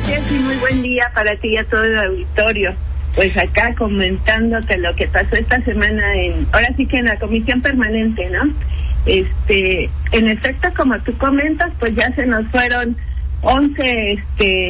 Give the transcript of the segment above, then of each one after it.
gracias y muy buen día para ti y a todo el auditorio. Pues acá comentándote lo que pasó esta semana ahora sí que en la comisión permanente, ¿no? En efecto, como tú comentas, pues ya se nos fueron 11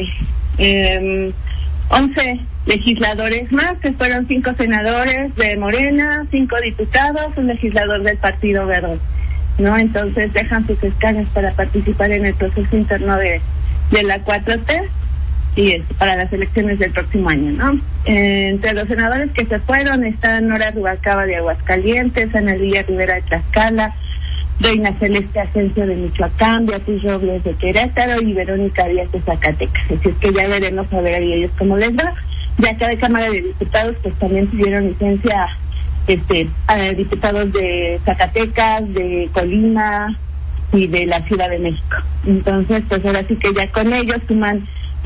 legisladores más, que fueron 5 senadores de Morena, 5 diputados, un legislador del Partido Verde, ¿no? Entonces dejan sus escaños para participar en el proceso interno de la 4T y para las elecciones del próximo año, ¿no? Entre los senadores que se fueron están Nora Rubalcaba de Aguascalientes, Ana Lilia Rivera de Tlaxcala, Reina Celeste Asensio de Michoacán, Beatriz Robles de Querétaro y Verónica Díaz de Zacatecas. Así es que ya veremos a ver a ellos cómo les va. Ya que de Cámara de Diputados pues también tuvieron licencia a diputados de Zacatecas, de Colima y de la Ciudad de México. Entonces pues ahora sí que ya con ellos suman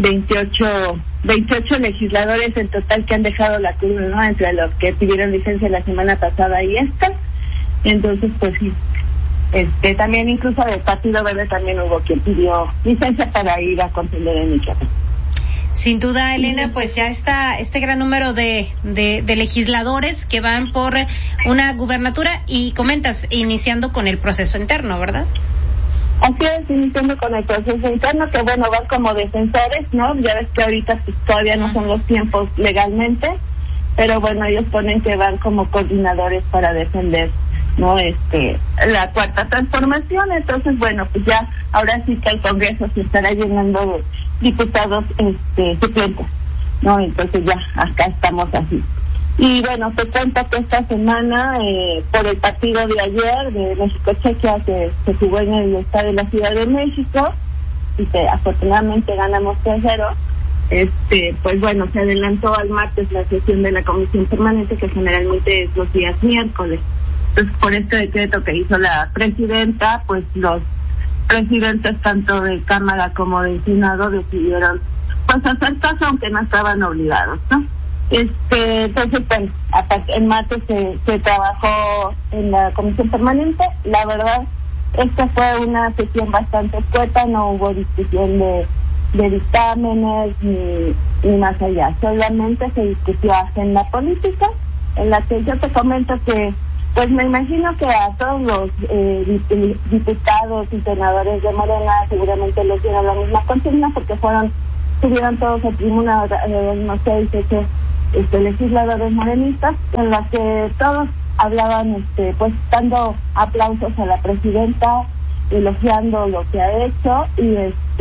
28 legisladores en total que han dejado la curva, ¿no? Entre los que pidieron licencia la semana pasada y esta. Entonces pues sí, también incluso del Partido Verde también hubo quien pidió licencia para ir a contender en Michoacán. Sin duda, Elena, pues ya está este gran número de legisladores que van por una gubernatura y comentas, iniciando con el proceso interno, ¿verdad? Así es, iniciando con el proceso interno, que bueno, van como defensores, ¿no? Ya ves que ahorita pues todavía no son los tiempos legalmente, pero bueno, ellos ponen que van como coordinadores para defender, ¿no? La cuarta transformación. Entonces bueno, pues ya ahora sí que el Congreso se estará llenando de diputados suplentes, ¿no? Entonces ya acá estamos así. Y bueno, te cuento que esta semana por el partido de ayer de México-Chequia que se jugó en el estado de la Ciudad de México y que afortunadamente ganamos 3-0, pues bueno, se adelantó al martes la sesión de la comisión permanente, que generalmente es los días miércoles. Entonces, por este decreto que hizo la presidenta, pues los presidentes tanto de Cámara como del Senado decidieron pues hacer caso, aunque no estaban obligados, ¿no? Entonces, pues, hasta el martes se trabajó en la comisión permanente. La verdad, esta fue una sesión bastante escueta, no hubo discusión de dictámenes ni más allá. Solamente se discutió agenda política, en la que yo te comento que pues me imagino que a todos los diputados y senadores de Morena seguramente les dieron la misma consigna, porque subieron todos a tribuna, no sé, 18 legisladores morenistas, en la que todos hablaban, pues dando aplausos a la presidenta, elogiando lo que ha hecho y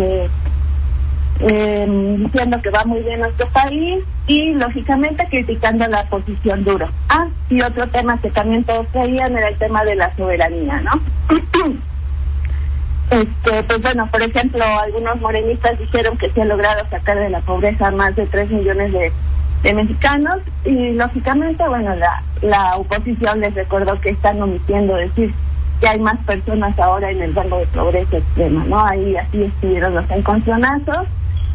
diciendo que va muy bien nuestro país y lógicamente criticando la posición dura. Y otro tema que también todos traían era el tema de la soberanía, ¿no? Pues bueno, por ejemplo, algunos morenistas dijeron que se ha logrado sacar de la pobreza a más de 3 millones de mexicanos y lógicamente, bueno, la oposición les recordó que están omitiendo decir que hay más personas ahora en el rango de pobreza extrema, ¿no? Ahí así estuvieron los encontronazos.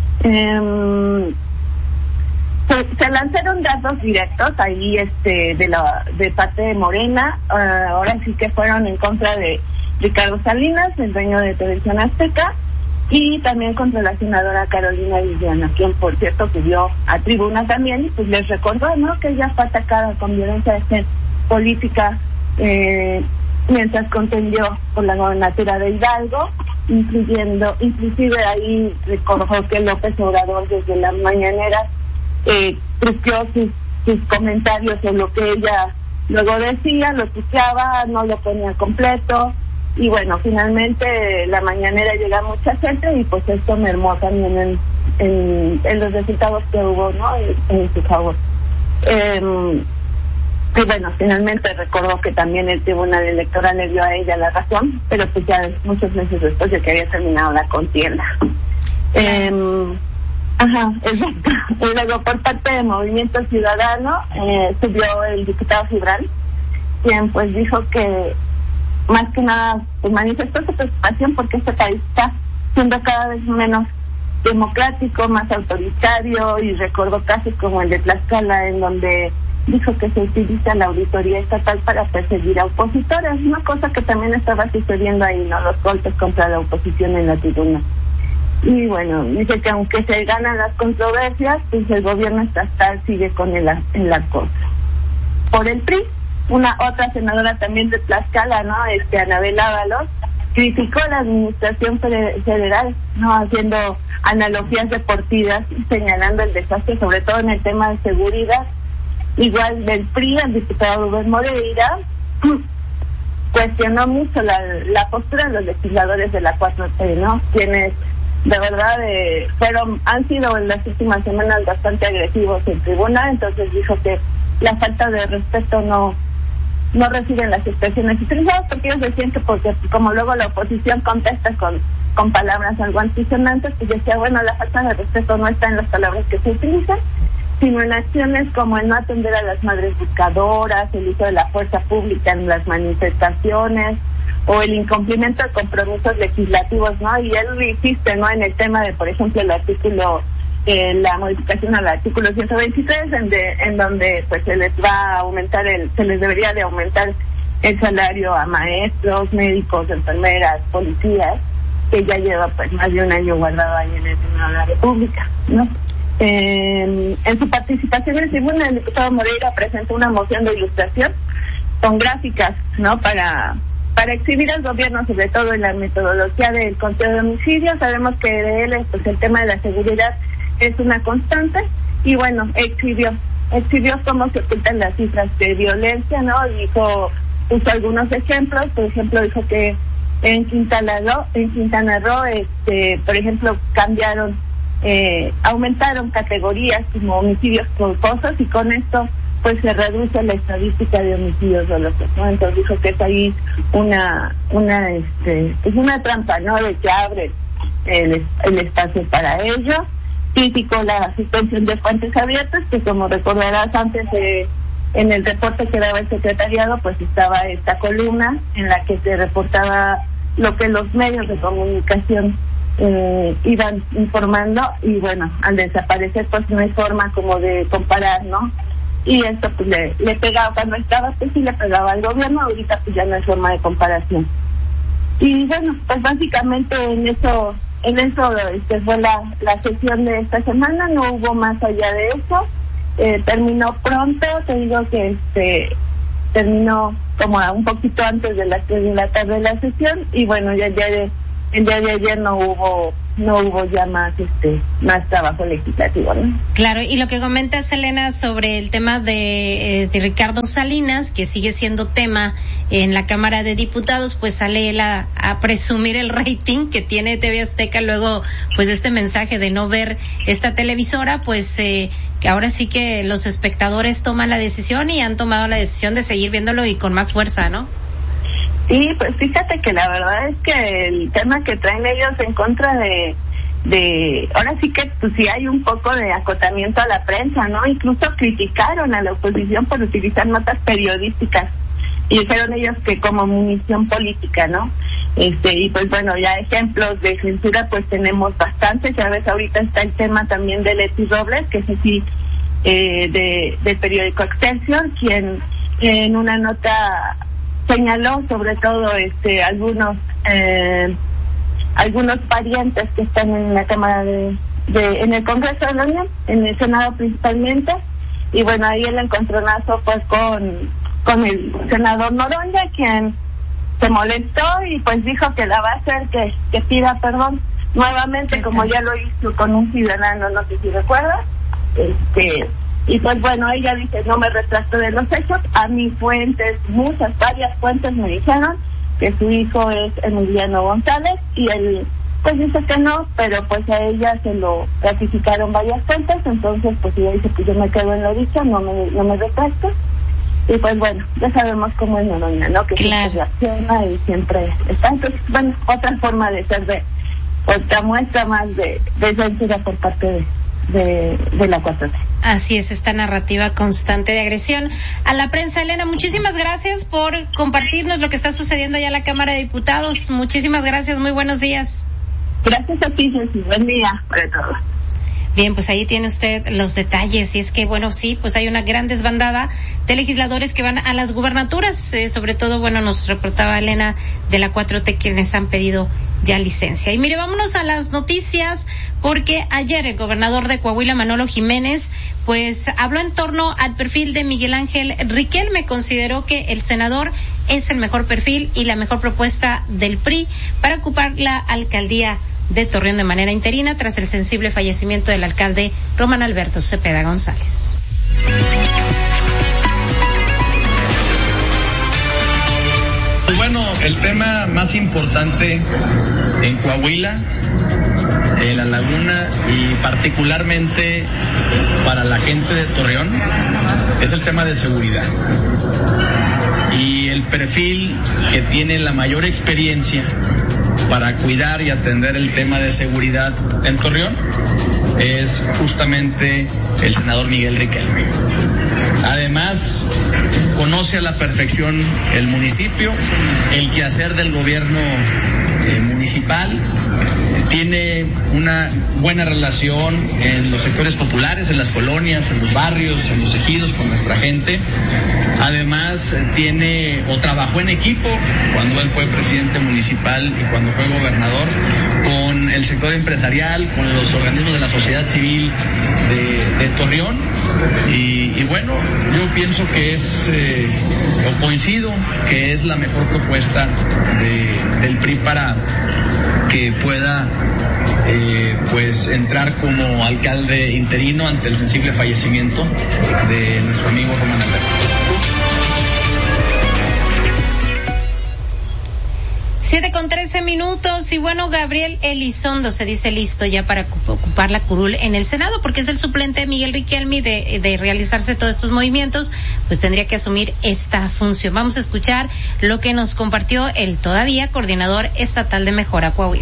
Se lanzaron datos directos ahí de parte de Morena. Ahora sí que fueron en contra de Ricardo Salinas, el dueño de Televisión Azteca, y también contra la senadora Carolina Villana, quien por cierto subió a tribuna también y pues les recordó, ¿no?, que ella fue atacada con violencia política mientras contendió por la gobernatura de Hidalgo, inclusive ahí recordó que López Obrador desde las mañaneras truqueó sus comentarios en lo que ella luego decía, lo truqueaba, no lo ponía completo, y bueno, finalmente la mañanera llega mucha gente y pues esto mermó también en los resultados que hubo, ¿no?, en su favor. Y bueno, finalmente recordó que también el Tribunal Electoral le dio a ella la razón, pero pues ya muchos meses después de que había terminado la contienda. Exacto. Y luego por parte de Movimiento Ciudadano subió el diputado Gibran, quien pues dijo que más que nada pues manifestó su preocupación porque este país está siendo cada vez menos democrático, más autoritario, y recordó casos como el de Tlaxcala, en donde dijo que se utiliza la auditoría estatal para perseguir a opositores, una cosa que también estaba sucediendo ahí, ¿no?, los golpes contra la oposición en la tribuna. Y bueno, dice que aunque se ganan las controversias, pues el gobierno estatal sigue con el acoso. Por el PRI, otra senadora también de Tlaxcala, ¿no? Anabel Ábalos, criticó la administración federal, ¿no? Haciendo analogías deportivas y señalando el desastre, sobre todo en el tema de seguridad. Igual del PRI, el diputado Rubén Moreira cuestionó mucho la postura de los legisladores de la 4T, ¿no? Quienes de verdad han sido en las últimas semanas bastante agresivos en tribuna. Entonces dijo que la falta de respeto no reciben las expresiones utilizadas, porque ellos decían que porque como luego la oposición contesta con palabras algo antisonantes, pues decía, bueno, la falta de respeto no está en las palabras que se utilizan, sino en acciones como el no atender a las madres buscadoras, el uso de la fuerza pública en las manifestaciones, o el incumplimiento de compromisos legislativos, ¿no? Y él insiste, ¿no?, en el tema de, por ejemplo, el artículo, la modificación al artículo 123, en donde pues se les debería de aumentar el salario a maestros, médicos, enfermeras, policías, que ya lleva pues más de un año guardado ahí en el Senado de la República, ¿no? En su participación en tribuna, el diputado Moreira presentó una moción de ilustración con gráficas, ¿no?, para exhibir al gobierno, sobre todo en la metodología del conteo de homicidios. Sabemos que de él pues el tema de la seguridad es una constante, y bueno, exhibió cómo se ocultan las cifras de violencia, ¿no? Puso algunos ejemplos. Por ejemplo, dijo que en Quintana Roo, por ejemplo, aumentaron categorías como homicidios culposos, y con esto pues se reduce la estadística de homicidios dolosos, ¿no? Entonces dijo que es ahí una trampa, ¿no?, de que abre el espacio para ello. Criticó la suspensión de fuentes abiertas, que como recordarás antes en el reporte que daba el secretariado, pues estaba esta columna en la que se reportaba lo que los medios de comunicación iban informando, y bueno, al desaparecer pues no hay forma como de comparar, ¿no? Y esto pues le pegaba cuando estaba, pues sí le pegaba al gobierno, ahorita pues ya no hay forma de comparación. Y bueno, pues básicamente en eso fue la sesión de esta semana. No hubo más allá de eso. Terminó pronto, te digo que terminó como un poquito antes de las 3 de la tarde la sesión, y bueno, el día de ayer no hubo ya más trabajo legislativo, ¿no? Claro, y lo que comentas, Elena, sobre el tema de Ricardo Salinas, que sigue siendo tema en la Cámara de Diputados, pues sale él a presumir el rating que tiene TV Azteca luego pues de este mensaje de no ver esta televisora, pues que ahora sí que los espectadores toman la decisión, y han tomado la decisión de seguir viéndolo y con más fuerza, ¿no? Sí, pues fíjate que la verdad es que el tema que traen ellos en contra de ahora sí que pues sí hay un poco de acotamiento a la prensa, ¿no? Incluso criticaron a la oposición por utilizar notas periodísticas, y dijeron ellos que como munición política, ¿no? Y pues bueno, ya ejemplos de censura pues tenemos bastantes. Ya ves, ahorita está el tema también de Leti Robles, que es así del periódico Excelsior, quien en una nota señaló sobre todo algunos parientes que están en la Cámara en el Congreso de la Unión, en el Senado principalmente, y bueno, ahí el encontronazo pues con el senador Noroña, quien se molestó y pues dijo que la va a hacer que pida perdón nuevamente, como ya lo hizo con un ciudadano, no sé si recuerdas, y pues bueno, ella dice, no me retracto de los hechos. A mis fuentes, varias fuentes me dijeron que su hijo es Emiliano González, y él pues dice que no, pero pues a ella se lo ratificaron varias fuentes. Entonces pues ella dice, pues yo me quedo en lo dicho, no me retracto. Y pues bueno, ya sabemos cómo es Noroña, ¿no? Que claro, siempre reacciona y siempre está. Entonces, bueno, otra forma de ser otra muestra más de censura por parte de la 4T. Así es, esta narrativa constante de agresión a la prensa. Elena, muchísimas gracias por compartirnos lo que está sucediendo allá en la Cámara de Diputados. Muchísimas gracias, muy buenos días. Gracias a ti, Ceci. Buen día para todos. Bien, pues ahí tiene usted los detalles, y es que, bueno, sí, pues hay una gran desbandada de legisladores que van a las gubernaturas, sobre todo, bueno, nos reportaba Elena de la 4T, quienes han pedido ya licencia. Y mire, vámonos a las noticias, porque ayer el gobernador de Coahuila, Manolo Jiménez, pues habló en torno al perfil de Miguel Ángel Riquelme. Consideró que el senador es el mejor perfil y la mejor propuesta del PRI para ocupar la alcaldía de Torreón de manera interina tras el sensible fallecimiento del alcalde Román Alberto Cepeda González. Pues bueno, el tema más importante en Coahuila, en La Laguna y particularmente para la gente de Torreón es el tema de seguridad. Y el perfil que tiene la mayor experiencia para cuidar y atender el tema de seguridad en Torreón es justamente el senador Miguel Riquelme. Además, conoce a la perfección el municipio, el quehacer del gobierno municipal, tiene una buena relación en los sectores populares, en las colonias, en los barrios, en los ejidos con nuestra gente. Además, tiene o trabajó en equipo cuando él fue presidente municipal y cuando fue gobernador con el sector empresarial, con los organismos de la sociedad civil de Torreón. Y bueno, yo pienso que es, o coincido, que es la mejor propuesta del PRI para que pueda pues entrar como alcalde interino ante el sensible fallecimiento de nuestro amigo Román Alberto. 7:13 y bueno, Gabriel Elizondo se dice listo ya para ocupar la curul en el Senado, porque es el suplente de Miguel Riquelme, de realizarse todos estos movimientos, pues tendría que asumir esta función. Vamos a escuchar lo que nos compartió el todavía coordinador estatal de Mejora Coahuila.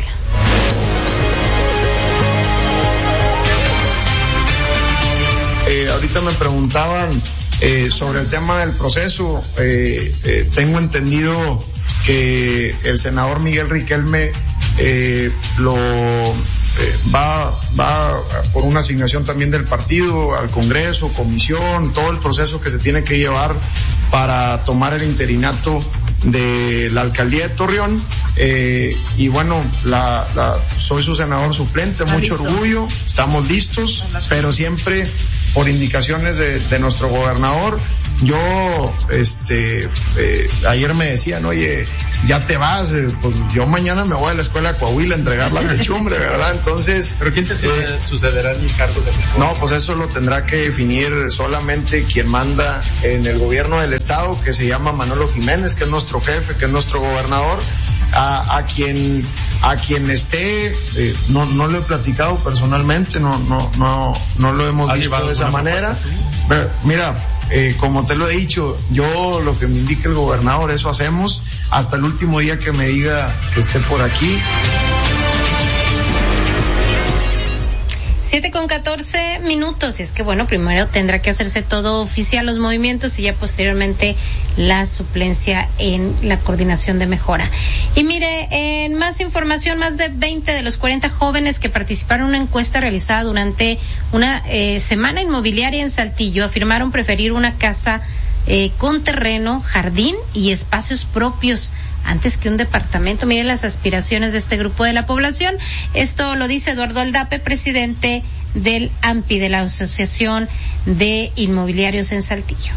Ahorita me preguntaban sobre el tema del proceso. Tengo entendido que el senador Miguel Riquelme va por una asignación también del partido al Congreso, comisión, todo el proceso que se tiene que llevar para tomar el interinato de la alcaldía de Torreón. Y bueno, soy su senador suplente, mucho orgullo, estamos listos, pero siempre por indicaciones de nuestro gobernador. Yo, ayer me decían, oye, ya te vas, pues yo mañana me voy a la escuela de Coahuila a entregar la techumbre, ¿verdad? Entonces. ¿Pero quién te sucederá en el cargo de mejor? No, pues eso lo tendrá que definir solamente quien manda en el gobierno del estado, que se llama Manolo Jiménez, que es nuestro jefe, que es nuestro gobernador. A quien esté, no lo he platicado personalmente, no lo hemos visto de esa manera. Pero, mira, como te lo he dicho, yo lo que me indique el gobernador, eso hacemos, hasta el último día que me diga que esté por aquí. 7:14, y es que bueno, primero tendrá que hacerse todo oficial los movimientos y ya posteriormente la suplencia en la coordinación de Mejora. Y mire, en más información, más de 20 de los 40 jóvenes que participaron en una encuesta realizada durante una semana inmobiliaria en Saltillo afirmaron preferir una casa con terreno, jardín y espacios propios antes que un departamento. Miren las aspiraciones de este grupo de la población. Esto lo dice Eduardo Aldape, presidente del AMPI, de la Asociación de Inmobiliarios en Saltillo.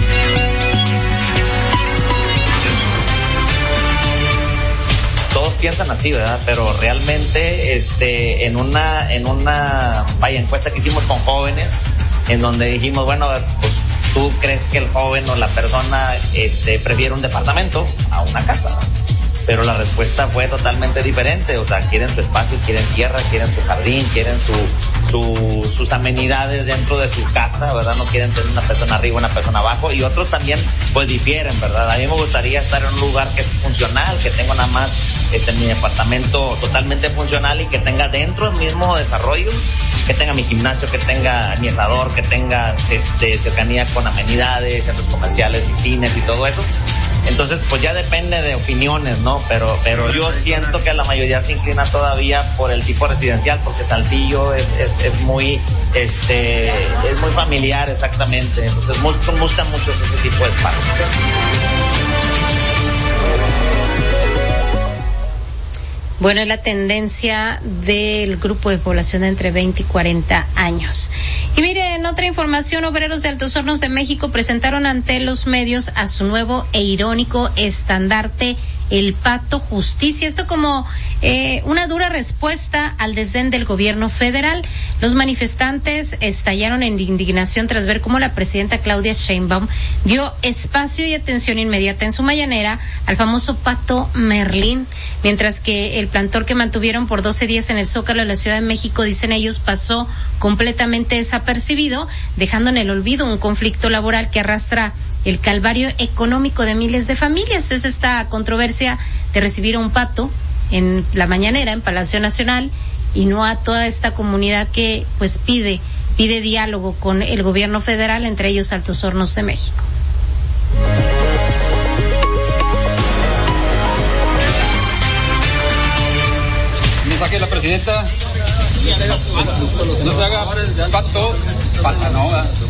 Todos piensan así, ¿verdad? Pero realmente, en una encuesta que hicimos con jóvenes, en donde dijimos, bueno, pues ¿tú crees que el joven o la persona prefiere un departamento a una casa? Pero la respuesta fue totalmente diferente. O sea, quieren su espacio, quieren tierra, quieren su jardín, quieren sus amenidades dentro de su casa, ¿verdad? No quieren tener una persona arriba, una persona abajo. Y otros también pues difieren, ¿verdad? A mí me gustaría estar en un lugar que es funcional, que tenga nada más mi departamento totalmente funcional y que tenga dentro el mismo desarrollo, que tenga mi gimnasio, que tenga mi asador, que tenga cercanía con amenidades, centros comerciales y cines y todo eso. Entonces, pues ya depende de opiniones, ¿no? Pero yo siento que la mayoría se inclina todavía por el tipo residencial, porque Saltillo es muy familiar, exactamente. Entonces, buscan mucho ese tipo de espacios. Bueno, es la tendencia del grupo de población de entre 20 y 40 años. Y miren, en otra información, obreros de Altos Hornos de México presentaron ante los medios a su nuevo e irónico estandarte, el Pato Justicia. Esto como una dura respuesta al desdén del gobierno federal. Los manifestantes estallaron en indignación tras ver cómo la presidenta Claudia Sheinbaum dio espacio y atención inmediata en su mañanera al famoso Pato Merlín, mientras que el plantón que mantuvieron por 12 días en el Zócalo de la Ciudad de México, dicen ellos, pasó completamente desapercibido, dejando en el olvido un conflicto laboral que arrastra el calvario económico de miles de familias. Es esta controversia de recibir a un pato en la mañanera en Palacio Nacional y no a toda esta comunidad que pues pide diálogo con el gobierno federal, entre ellos Altos Hornos de México. Mensaje de la presidenta: no se haga pato, pata no.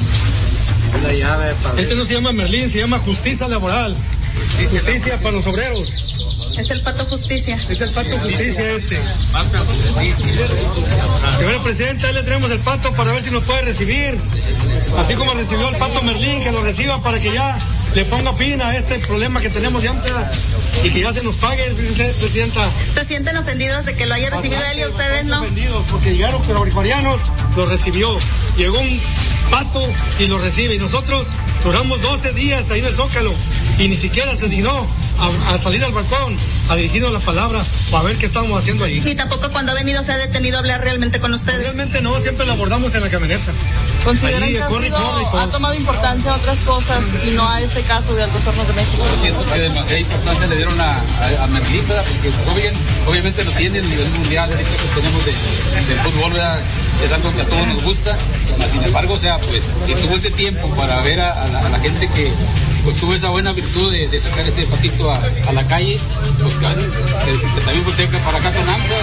Este no se llama Merlín, se llama justicia laboral. Justicia para los obreros. Es el Pato Justicia. Es el Pato Justicia este. Señora presidenta, ahí le traemos el pato para ver si nos puede recibir. Así como recibió el Pato Merlín, que lo reciba para que ya le ponga fin a este problema que tenemos de AMSA y que ya se nos pague, presidenta. ¿Se sienten ofendidos de que lo haya recibido él y ustedes no? Ofendidos porque llegaron provincianos, lo recibió. Llegó un pato y lo recibe, y nosotros duramos 12 días ahí en el Zócalo y ni siquiera se dignó a salir al balcón a dirigirnos la palabra para ver qué estábamos haciendo ahí. Y tampoco cuando ha venido se ha detenido a hablar realmente con ustedes. Realmente no, siempre la abordamos en la camioneta. ¿Consideran que ha tomado importancia a otras cosas y no a este caso de Altos Hornos de México? Yo siento que demasiada importancia le dieron a Merlín, ¿verdad? Porque obviamente lo tiene el nivel mundial, ahorita que tenemos del fútbol, ¿verdad? Es algo que a todos nos gusta. Sin embargo, o sea, pues si tuvo ese tiempo para ver a la gente que pues tuvo esa buena virtud de sacar ese patito a la calle, pues que también voltea para acá con AMSA.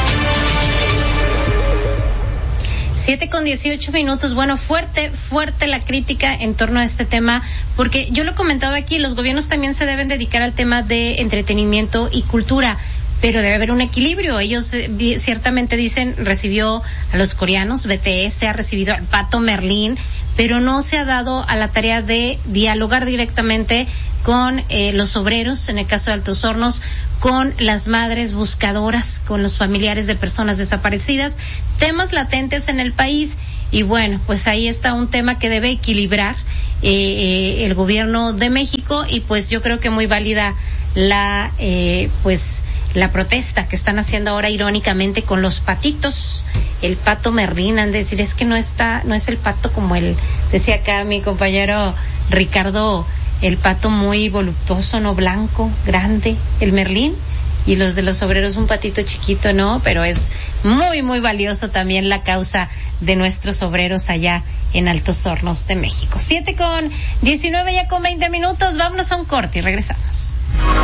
7:18. Bueno, fuerte la crítica en torno a este tema, porque yo lo he comentado aquí, los gobiernos también se deben dedicar al tema de entretenimiento y cultura, pero debe haber un equilibrio. Ellos ciertamente dicen, recibió a los coreanos, BTS ha recibido al Pato Merlín, pero no se ha dado a la tarea de dialogar directamente con los obreros, en el caso de Altos Hornos, con las madres buscadoras, con los familiares de personas desaparecidas, temas latentes en el país. Y bueno, pues ahí está un tema que debe equilibrar el gobierno de México, y pues yo creo que muy válida la protesta que están haciendo ahora irónicamente con los patitos, el Pato Merlín. Han de decir, es que no es el pato como decía acá mi compañero Ricardo, el pato muy voluptuoso, no blanco, grande, el Merlín, y los de los obreros un patito chiquito, no, pero es muy, muy valioso también la causa de nuestros obreros allá en Altos Hornos de México. 7:19, ya con 20 minutos, vámonos a un corte y regresamos.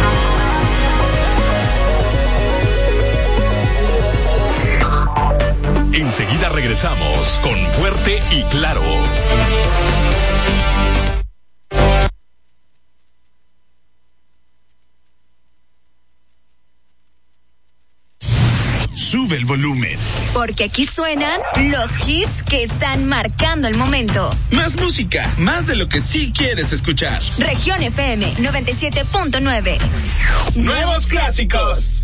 Enseguida regresamos con Fuerte y Claro. Sube el volumen. Porque aquí suenan los hits que están marcando el momento. Más música, más de lo que sí quieres escuchar. Región FM 97.9. Nuevos clásicos.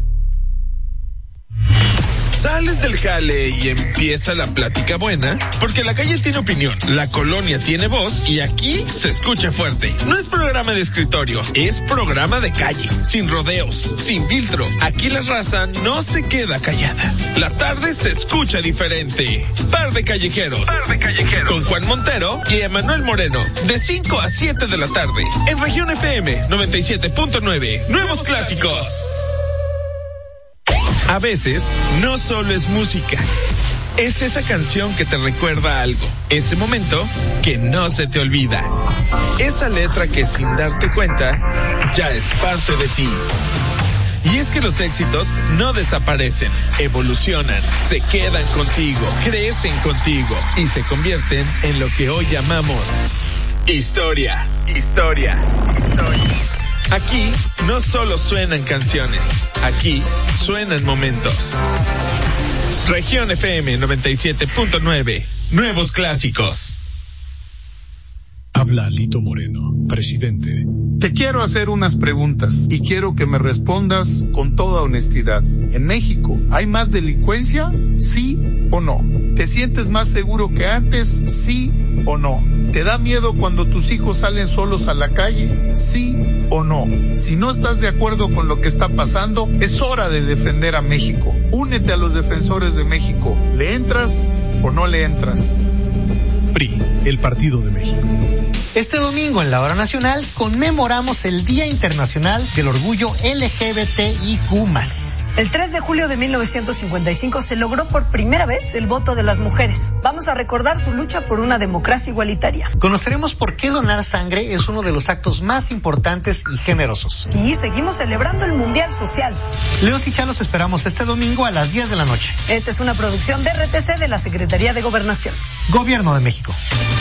Sales del jale y empieza la plática buena, porque la calle tiene opinión, la colonia tiene voz y aquí se escucha fuerte. No es programa de escritorio, es programa de calle, sin rodeos, sin filtro. Aquí la raza no se queda callada. La tarde se escucha diferente. Par de callejeros. Con Juan Montero y Emanuel Moreno, de 5 a 7 de la tarde, en Región FM 97.9. Nuevos clásicos. A veces, no solo es música, es esa canción que te recuerda algo, ese momento que no se te olvida, esa letra que sin darte cuenta ya es parte de ti. Y es que los éxitos no desaparecen, evolucionan, se quedan contigo, crecen contigo y se convierten en lo que hoy llamamos historia. Aquí no solo suenan canciones, aquí suenan momentos. Región FM 97.9, nuevos clásicos. Habla Lito Moreno, presidente. Te quiero hacer unas preguntas y quiero que me respondas con toda honestidad. ¿En México hay más delincuencia? ¿Sí o no? ¿Te sientes más seguro que antes? ¿Sí o no? ¿Te da miedo cuando tus hijos salen solos a la calle? ¿Sí o no? Si no estás de acuerdo con lo que está pasando, es hora de defender a México. Únete a los defensores de México. ¿Le entras o no le entras? PRI, el Partido de México. Este domingo en la Hora Nacional conmemoramos el Día Internacional del Orgullo LGBTIQ+. El 3 de julio de 1955 se logró por primera vez el voto de las mujeres. Vamos a recordar su lucha por una democracia igualitaria. Conoceremos por qué donar sangre es uno de los actos más importantes y generosos. Y seguimos celebrando el Mundial Social. Leos y Chá los esperamos este domingo a las 10 de la noche. Esta es una producción de RTC de la Secretaría de Gobernación. Gobierno de México.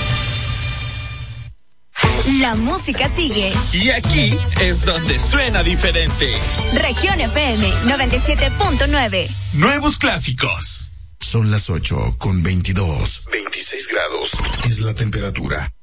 La música sigue. Y aquí es donde suena diferente. Región FM 97.9. Nuevos clásicos. Son las 8:22. 26 grados es la temperatura.